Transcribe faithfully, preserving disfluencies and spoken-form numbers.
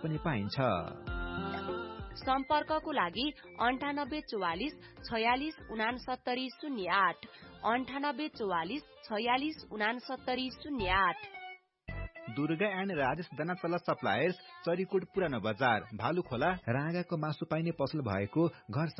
पनि पाइन्छ। सम्पर्कको लागि अन्ठानब्बे चौवालिस छयालिस उनासत्तरी शून्य आठ अन्ठानब्बे चौवालिस छयालिस उनासत्तरी शून्य आठ। दुर्गा एन्ड राजेश दानाचला सप्लायर्स, चरीकोट पुरानो बजार, भालुखोला। राँगाको मासु पाइने पसल भएको घर